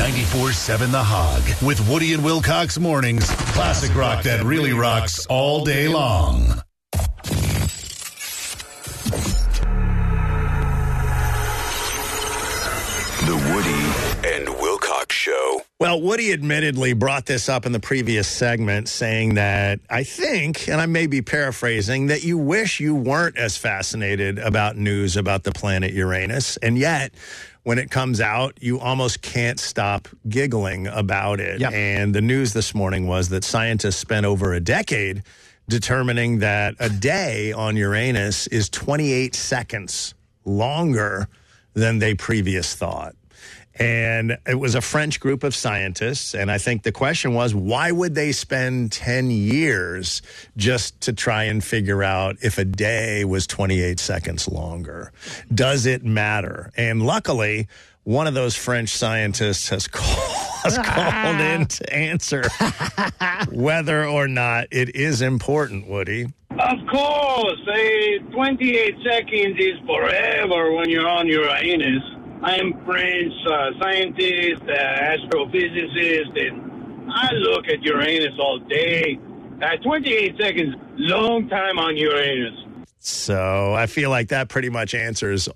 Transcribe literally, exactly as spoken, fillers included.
ninety-four point seven The Hog with Woody and Wilcox mornings. Classic rock that really rocks all day long. The Woody and Wilcox Show. Well, Woody admittedly brought this up in the previous segment, saying that I think, and I may be paraphrasing, that you wish you weren't as fascinated about news about the planet Uranus. And yet, when it comes out, you almost can't stop giggling about it. Yep. And the news this morning was that scientists spent over a decade determining that a day on Uranus is twenty-eight seconds longer than they previous thought. And it was a French group of scientists, and I think the question was, why would they spend ten years just to try and figure out if a day was twenty-eight seconds longer? Does it matter? And luckily, one of those French scientists has called, has called in to answer whether or not it is important, Woody. Of course, eh, twenty-eight seconds is forever when you're on Uranus. I'm French uh, scientist, uh, astrophysicist, and I look at Uranus all day. Uh, twenty-eight seconds, long time on Uranus. So I feel like that pretty much answers